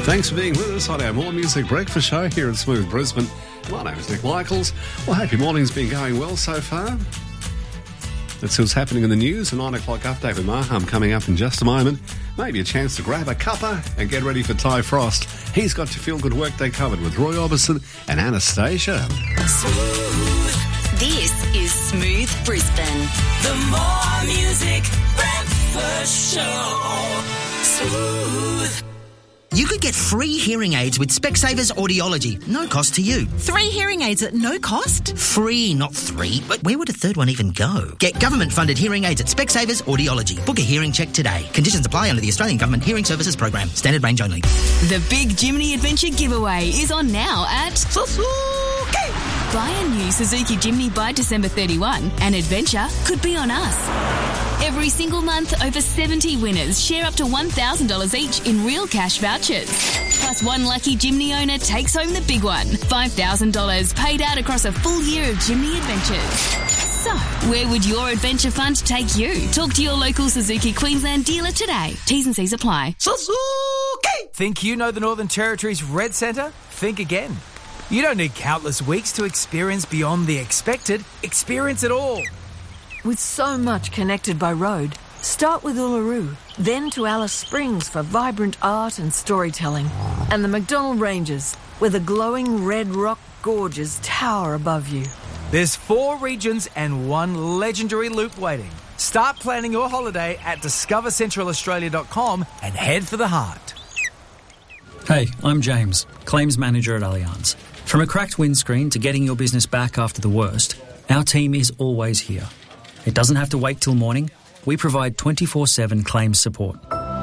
Thanks for being with us on our More Music Breakfast show here at Smooth Brisbane. My name is Nick Michaels. Well, hope your morning's been going well so far. Let's see what's happening in the news. A 9 o'clock update with Maham coming up in just a moment. Maybe a chance to grab a cuppa and get ready for Ty Frost. He's got your feel-good workday covered with Roy Orbison and Anastasia. Smooth. This is Smooth Brisbane. The More Music Breakfast Show. Smooth. You could get free hearing aids with Specsavers Audiology. No cost to you. 3 hearing aids at no cost? Free, not 3. But where would a third one even go? Get government-funded hearing aids at Specsavers Audiology. Book a hearing check today. Conditions apply under the Australian Government Hearing Services Program. Standard range only. The Big Jimny Adventure giveaway is on now at Suzuki. Buy a new Suzuki Jimny by December 31 and adventure could be on us. Every single month, over 70 winners share up to $1,000 each in real cash vouchers. Plus, one lucky Jimny owner takes home the big one, $5,000 paid out across a full year of Jimny adventures. So, where would your adventure fund take you? Talk to your local Suzuki Queensland dealer today. T's and C's apply. Suzuki! Think you know the Northern Territory's Red Centre? Think again. You don't need countless weeks to experience beyond the expected. Experience it all. With so much connected by road, start with Uluru, then to Alice Springs for vibrant art and storytelling, and the McDonnell Ranges, where the glowing red rock gorges tower above you. There's 4 regions and 1 legendary loop waiting. Start planning your holiday at discovercentralaustralia.com and head for the heart. Hey, I'm James, Claims Manager at Allianz. From a cracked windscreen to getting your business back after the worst, our team is always here. It doesn't have to wait till morning. We provide 24/7 claims support.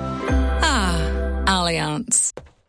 Allianz.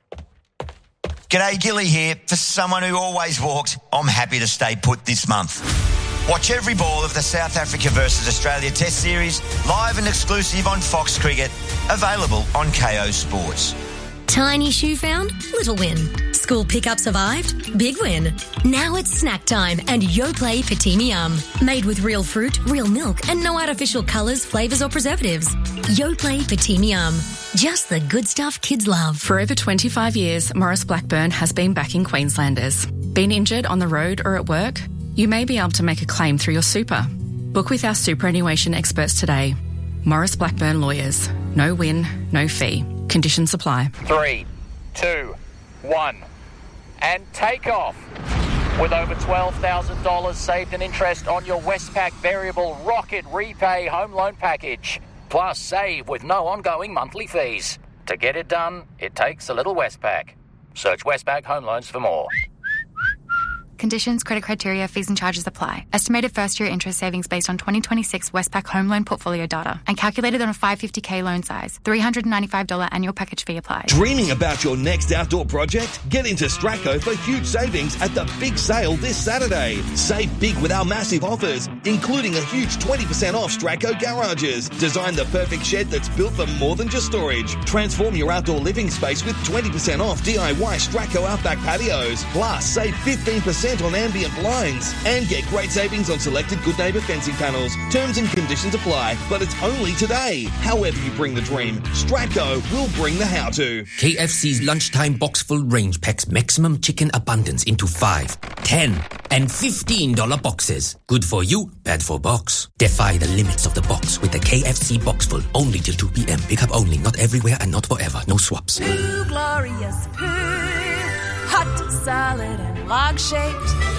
G'day, Gilly here. For someone who always walks, I'm happy to stay put this month. Watch every ball of the South Africa versus Australia Test Series, live and exclusive on Fox Cricket, available on KO Sports. Tiny shoe found? Little win. School pickup survived? Big win. Now it's snack time and Yoplait Patimi Yum. Made with real fruit, real milk and no artificial colours, flavours or preservatives. Yoplait Patimi Yum. Just the good stuff kids love. For over 25 years, Morris Blackburn has been backing Queenslanders. Been injured on the road or at work? You may be able to make a claim through your super. Book with our superannuation experts today. Morris Blackburn Lawyers. No win, no fee. Conditions apply. 3, 2, 1, and take off. With over $12,000 saved in interest on your Westpac Variable Rocket Repay Home Loan Package. Plus save with no ongoing monthly fees. To get it done, it takes a little Westpac. Search Westpac Home Loans for more. Conditions, credit criteria, fees and charges apply. Estimated first-year interest savings based on 2026 Westpac home loan portfolio data and calculated on a 550k loan size. $395 annual package fee applies. Dreaming about your next outdoor project? Get into Stracco for huge savings at the big sale this Saturday. Save big with our massive offers, including a huge 20% off Stracco garages. Design the perfect shed that's built for more than just storage. Transform your outdoor living space with 20% off DIY Stracco Outback patios. Plus, save 15% on ambient blinds and get great savings on selected Good Neighbour fencing panels. Terms and conditions apply, but it's only today. However you bring the dream, Stracco will bring the how-to. KFC's lunchtime box full range packs maximum chicken abundance into 5, 10 and $15 boxes. Good for you, bad for box. Defy the limits of the box with the KFC box full. Only till 2 p.m. Pick up only, not everywhere and not forever. No swaps. Poo, glorious poo. Hot, solid and log-shaped.